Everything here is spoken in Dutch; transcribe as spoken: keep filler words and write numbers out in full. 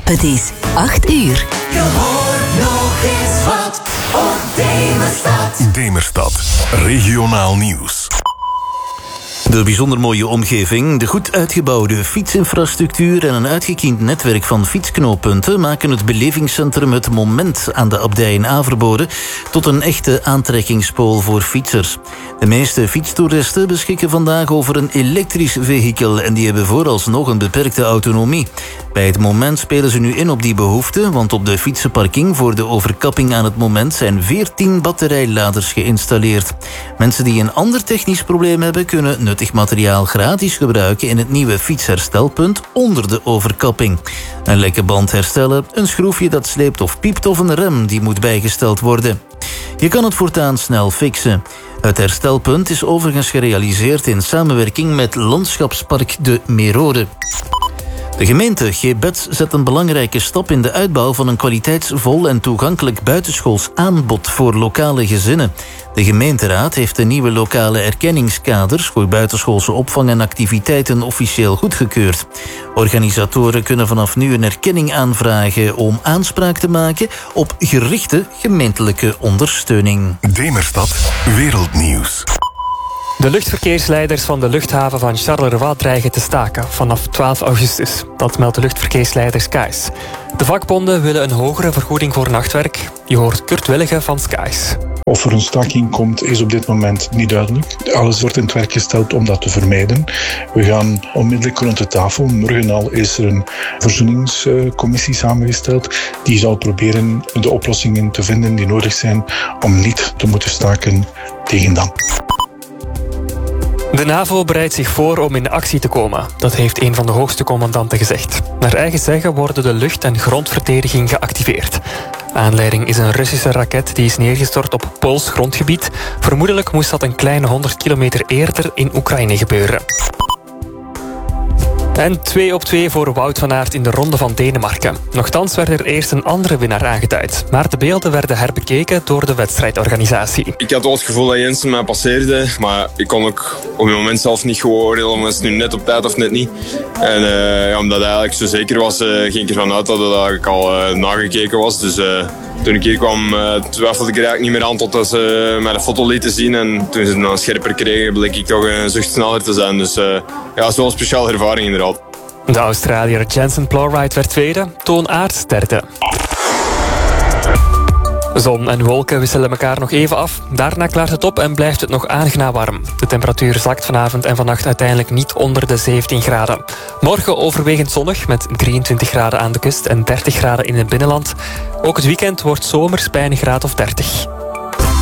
Het is acht uur. Je hoort nog eens wat op Demerstad. Demerstad, regionaal nieuws. De bijzonder mooie omgeving, de goed uitgebouwde fietsinfrastructuur en een uitgekiend netwerk van fietsknooppunten maken het belevingscentrum Het Moment aan de Abdij in Averbode tot een echte aantrekkingspool voor fietsers. De meeste fietstoeristen beschikken vandaag over een elektrisch vehikel en die hebben vooralsnog een beperkte autonomie. Bij Het Moment spelen ze nu in op die behoefte, want op de fietsenparking voor de overkapping aan Het Moment zijn veertien batterijladers geïnstalleerd. Mensen die een ander technisch probleem hebben, kunnen nuttig materiaal gratis gebruiken in het nieuwe fietsherstelpunt onder de overkapping. Een lekke band herstellen, een schroefje dat sleept of piept of een rem die moet bijgesteld worden. Je kan het voortaan snel fixen. Het herstelpunt is overigens gerealiseerd in samenwerking met Landschapspark de Merode. De gemeente Gebets zet een belangrijke stap in de uitbouw van een kwaliteitsvol en toegankelijk buitenschools aanbod voor lokale gezinnen. De gemeenteraad heeft de nieuwe lokale erkenningskaders voor buitenschoolse opvang en activiteiten officieel goedgekeurd. Organisatoren kunnen vanaf nu een erkenning aanvragen om aanspraak te maken op gerichte gemeentelijke ondersteuning. Demerstad, wereldnieuws. De luchtverkeersleiders van de luchthaven van Charleroi dreigen te staken vanaf twaalf augustus. Dat meldt de luchtverkeersleider Skies. De vakbonden willen een hogere vergoeding voor nachtwerk. Je hoort Kurt Willige van Skies. Of er een staking komt, is op dit moment niet duidelijk. Alles wordt in het werk gesteld om dat te vermijden. We gaan onmiddellijk rond de tafel. Morgen al is er een verzoeningscommissie samengesteld. Die zal proberen de oplossingen te vinden die nodig zijn om niet te moeten staken tegen dan. De NAVO bereidt zich voor om in actie te komen. Dat heeft een van de hoogste commandanten gezegd. Naar eigen zeggen worden de lucht- en grondverdediging geactiveerd. Aanleiding is een Russische raket die is neergestort op Pools grondgebied. Vermoedelijk moest dat een kleine honderd kilometer eerder in Oekraïne gebeuren. En twee op twee voor Wout van Aert in de Ronde van Denemarken. Nochtans werd er eerst een andere winnaar aangeduid. Maar de beelden werden herbekeken door de wedstrijdorganisatie. Ik had wel het gevoel dat Jensen mij passeerde. Maar ik kon ook op het moment zelf niet goed oordelen om het nu net op tijd of net niet. En uh, ja, omdat hij eigenlijk zo zeker was, uh, ging ik ervan uit dat het eigenlijk al uh, nagekeken was. Dus uh, toen ik hier kwam uh, twijfelde ik er eigenlijk niet meer aan totdat ze mij de foto lieten zien. En toen ze het dan scherper kregen, bleek ik toch een zucht sneller te zijn. Dus uh, ja, zo'n speciale ervaring inderdaad. De Australiër Jensen Plowright werd tweede, Toon Aerts derde. Zon en wolken wisselen elkaar nog even af. Daarna klaart het op en blijft het nog aangenaam warm. De temperatuur zakt vanavond en vannacht uiteindelijk niet onder de zeventien graden. Morgen overwegend zonnig met drieëntwintig graden aan de kust en dertig graden in het binnenland. Ook het weekend wordt zomers bij een graad of dertig.